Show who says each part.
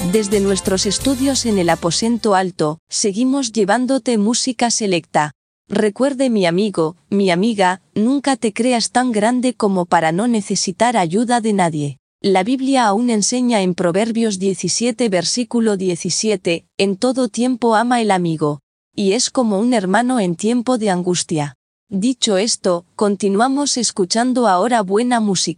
Speaker 1: Desde nuestros estudios en el aposento alto, seguimos llevándote música selecta. Recuerde, mi amigo, mi amiga, nunca te creas tan grande como para no necesitar ayuda de nadie. La Biblia aún enseña en Proverbios 17 versículo 17, en todo tiempo ama el amigo, y es como un hermano en tiempo de angustia. Dicho esto, continuamos escuchando ahora buena música.